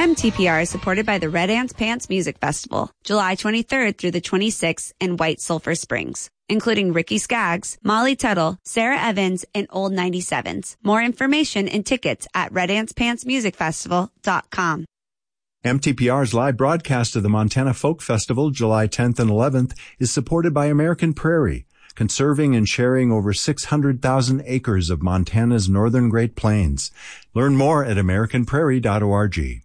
MTPR is supported by the Red Ants Pants Music Festival, July 23rd through the 26th in White Sulphur Springs, including Ricky Skaggs, Molly Tuttle, Sarah Evans, and Old 97s. More information and tickets at redancepantsmusicfestival.com. MTPR's live broadcast of the Montana Folk Festival, July 10th and 11th, is supported by American Prairie, conserving and sharing over 600,000 acres of Montana's northern Great Plains. Learn more at americanprairie.org.